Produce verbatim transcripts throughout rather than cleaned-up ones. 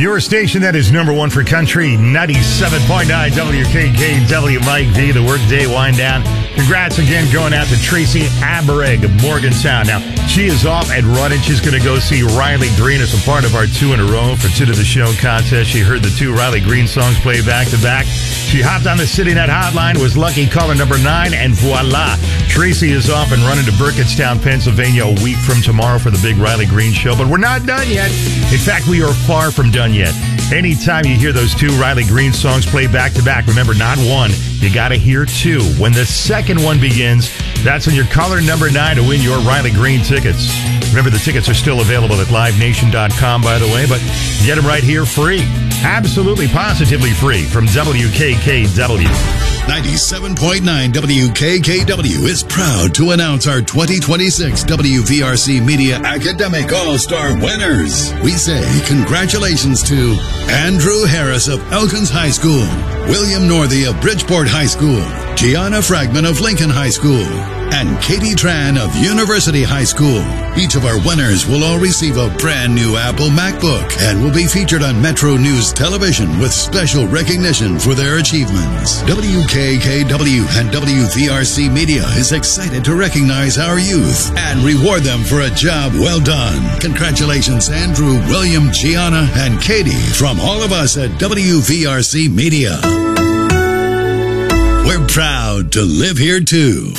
Your station that is number one for country, ninety-seven point nine W K K W. Mike V, the workday wind down. Congrats again going out to Tracy Abereg of Morgantown. Now, she is off and running. She's going to go see Riley Green as a part of our two in a row for two to the show contest. She heard the two Riley Green songs play back to back. She hopped on the City Net hotline, was lucky caller number nine, and voila. Tracy is off and running to Burkettstown, Pennsylvania a week from tomorrow for the big Riley Green show. But we're not done yet. In fact, we are far from done yet. Anytime you hear those two Riley Green songs play back to back, remember, not one, you got to hear two. When the second one begins, that's when you're caller number nine to win your Riley Green tickets. Remember, the tickets are still available at live nation dot com, by the way, but get them right here free. Absolutely, positively free from W K K W. ninety-seven point nine W K K W is proud to announce our twenty twenty-six W V R C Media Academic All-Star winners. We say congratulations to Andrew Harris of Elkins High School, William Northey of Bridgeport High School, Gianna Fragman of Lincoln High School, and Katie Tran of University High School. Each of our winners will all receive a brand new Apple MacBook and will be featured on Metro News Television with special recognition for their achievements. W K K W and W V R C Media is excited to recognize our youth and reward them for a job well done. Congratulations, Andrew, William, Gianna, and Katie, from all of us at W V R C Media. We're proud to live here too.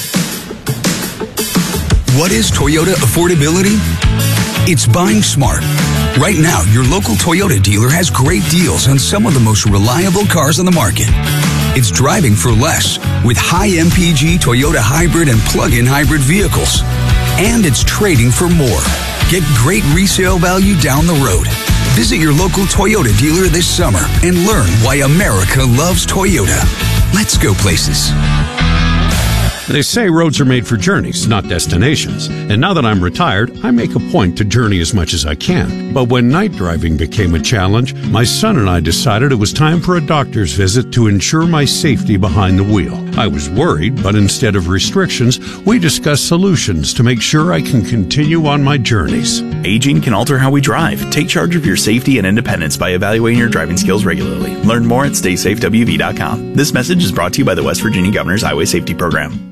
What is Toyota affordability? It's buying smart. Right now, your local Toyota dealer has great deals on some of the most reliable cars on the market. It's driving for less with high M P G Toyota hybrid and plug-in hybrid vehicles. And it's trading for more. Get great resale value down the road. Visit your local Toyota dealer this summer and learn why America loves Toyota. Let's go places. They say roads are made for journeys, not destinations. And now that I'm retired, I make a point to journey as much as I can. But when night driving became a challenge, my son and I decided it was time for a doctor's visit to ensure my safety behind the wheel. I was worried, but instead of restrictions, we discussed solutions to make sure I can continue on my journeys. Aging can alter how we drive. Take charge of your safety and independence by evaluating your driving skills regularly. Learn more at stay safe W V dot com. This message is brought to you by the West Virginia Governor's Highway Safety Program.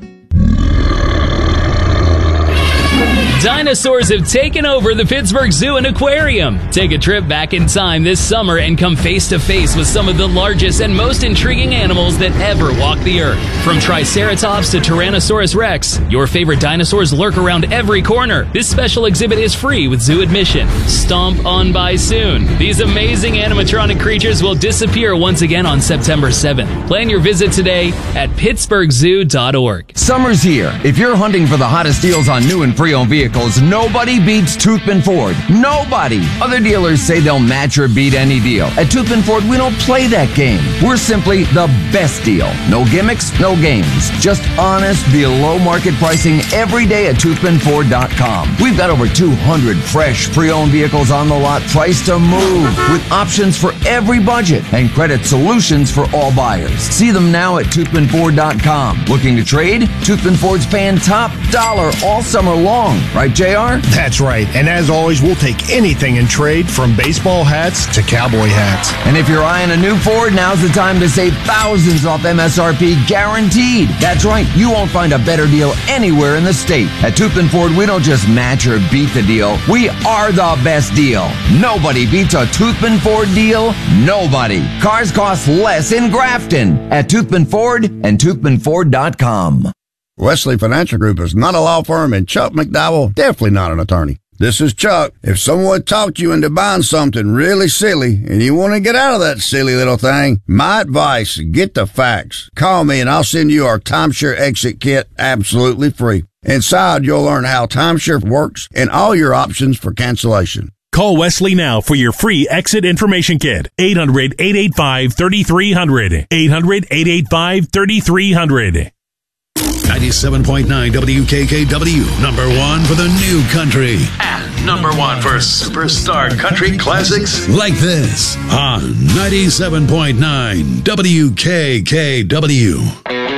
Dinosaurs have taken over the Pittsburgh Zoo and Aquarium. Take a trip back in time this summer and come face to face with some of the largest and most intriguing animals that ever walked the earth. From Triceratops to Tyrannosaurus Rex, your favorite dinosaurs lurk around every corner. This special exhibit is free with zoo admission. Stomp on by soon. These amazing animatronic creatures will disappear once again on September seventh. Plan your visit today at pittsburgh zoo dot org. Summer's here. If you're hunting for the hottest deals on new and pre-owned vehicles, nobody beats Toothman Ford. Nobody. Other dealers say they'll match or beat any deal. At Toothman Ford, we don't play that game. We're simply the best deal. No gimmicks, no games. Just honest, below market pricing every day at toothman ford dot com. We've got over two hundred fresh pre-owned vehicles on the lot, priced to move, with options for every budget and credit solutions for all buyers. See them now at toothman ford dot com. Looking to trade? Toothman Ford's paying top dollar all summer long. Right, J R? That's right. And as always, we'll take anything in trade, from baseball hats to cowboy hats. And if you're eyeing a new Ford, now's the time to save thousands off M S R P guaranteed. That's right. You won't find a better deal anywhere in the state. At Toothman Ford, we don't just match or beat the deal. We are the best deal. Nobody beats a Toothman Ford deal. Nobody. Cars cost less in Grafton at Toothman Ford and toothman ford dot com. Wesley Financial Group is not a law firm, and Chuck McDowell definitely not an attorney. This is Chuck. If someone talked you into buying something really silly and you want to get out of that silly little thing, my advice, get the facts. Call me and I'll send you our timeshare exit kit absolutely free. Inside, you'll learn how timeshare works and all your options for cancellation. Call Wesley now for your free exit information kit. eight hundred, eight eight five, three three zero zero. eight hundred, eight eight five, three three zero zero. ninety-seven point nine W K K W, number one for the new country. And number one for superstar country classics like this on ninety-seven point nine W K K W.